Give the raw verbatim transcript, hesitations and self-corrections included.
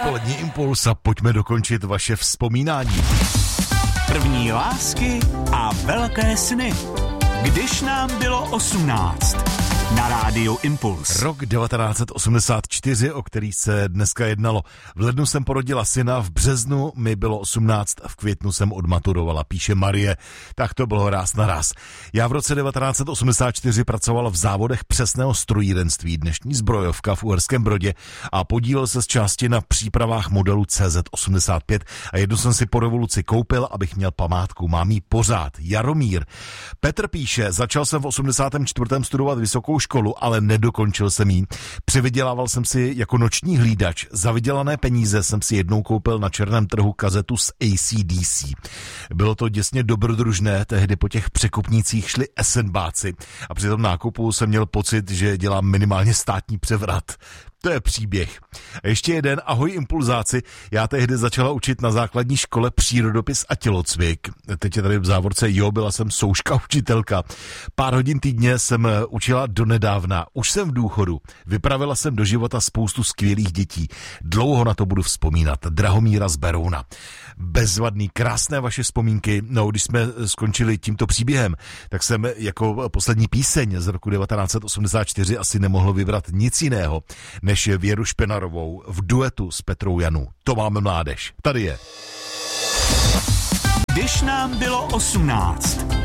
Odpolední impuls a pojďme dokončit vaše vzpomínání. První lásky a velké sny. Když nám bylo osmnáct. Na rádiu Impuls. Rok devatenáct osmdesát čtyři, o který se dneska jednalo. V lednu jsem porodila syna, v březnu mi bylo osmnáct, v květnu jsem odmaturovala, píše Marie. Tak to bylo ráz na ráz. Já v roce devatenáct osmdesát čtyři pracovala v závodech přesného strojírenství, dnešní zbrojovka v Uherském Brodě, a podílel se z části na přípravách modelu C Z osmdesát pět a jednu jsem si po revoluci koupil, abych měl památku. Mám jí pořád. Jaromír. Petr píše, začal jsem v osmdesátém čtvrtém studovat vysokou školu, ale nedokončil jsem jí. Přivydělával jsem si jako noční hlídač. Za vydělané peníze jsem si jednou koupil na černém trhu kazetu s A C D C. Bylo to děsně dobrodružné, tehdy po těch překupnících šli esenbáci a při tom nákupu jsem měl pocit, že dělám minimálně státní převrat. To je příběh. A ještě jeden, ahoj impulzáci. Já tehdy začala učit na základní škole přírodopis a tělocvik. Teď je tady v závorce, jo, byla jsem souška učitelka. Pár hodin týdně jsem učila donedávna. Už jsem v důchodu. Vypravila jsem do života spoustu skvělých dětí. Dlouho na to budu vzpomínat. Drahomíra z Berouna. Bezvadný, krásné vaše vzpomínky. No, když jsme skončili tímto příběhem, tak jsem jako poslední píseň z roku devatenáct osmdesát čtyři asi nemohl vybrat nic jiného než Věru Špenarovou v duetu s Petrou Janu. To máme mládež. Tady je. Když nám bylo osmnáct.